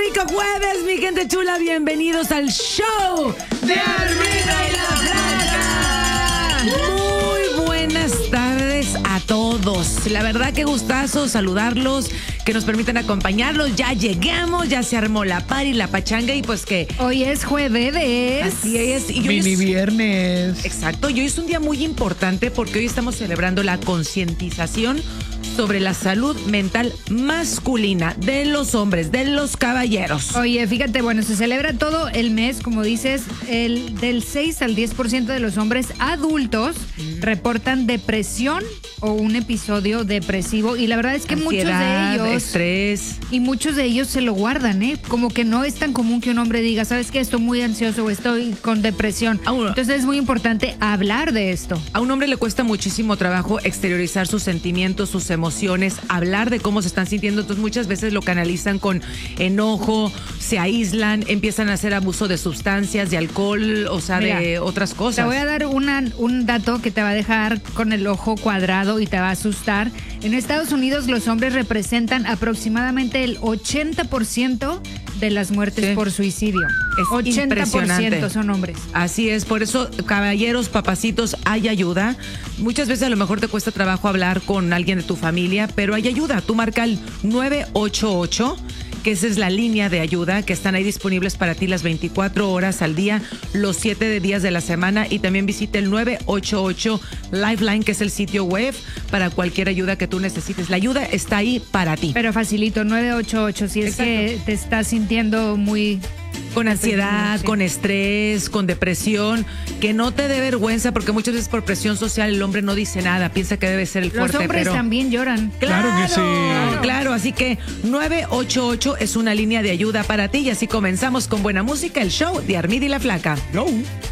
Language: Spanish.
rico jueves, mi gente chula. Bienvenidos al show de Armida y la Flaca. Muy buenas tardes a todos. La verdad que gustazo saludarlos, que nos permitan acompañarlos. Ya llegamos, ya se armó la party, la pachanga y pues que... Hoy es jueves. Así es. Y Mini viernes. Exacto. Y hoy es un día muy importante porque hoy estamos celebrando la concientización sobre la salud mental masculina de los hombres, de los caballeros. Oye, fíjate, bueno, se celebra todo el mes, como dices, del 6 al 10% de los hombres adultos reportan depresión o un episodio depresivo, y la verdad es que Ansiedad, muchos de ellos, estrés. y muchos de ellos se lo guardan, como que no es tan común que un hombre diga, ¿sabes qué? Estoy muy ansioso o estoy con depresión. Entonces es muy importante hablar de esto. A un hombre le cuesta muchísimo trabajo exteriorizar sus sentimientos, sus emociones, hablar de cómo se están sintiendo. Entonces muchas veces lo canalizan con enojo, se aíslan, empiezan a hacer abuso de sustancias, de alcohol, o sea, Mira, de otras cosas. Te voy a dar un dato que te va a dejar con el ojo cuadrado y te va a asustar. En Estados Unidos los hombres representan aproximadamente el 80% de las muertes por suicidio. Es 80% impresionante. son hombres. Así es, por eso, caballeros, papacitos, hay ayuda. Muchas veces a lo mejor te cuesta trabajo hablar con alguien de tu familia, pero hay ayuda. Tú marca el 988, que esa es la línea de ayuda, que están ahí disponibles para ti las 24 horas al día, los 7 días de la semana, y también visita el 988 Lifeline, que es el sitio web para cualquier ayuda que tú necesites. La ayuda está ahí para ti. Pero facilito, 988, si es que te estás sintiendo muy... Con ansiedad, sí, con estrés, con depresión, que no te dé vergüenza, porque muchas veces por presión social el hombre no dice nada, piensa que debe ser el fuerte. Los hombres pero también lloran. Claro que sí. Claro, así que 988 es una línea de ayuda para ti, y así comenzamos con buena música, el show de Armida y la Flaca. Go.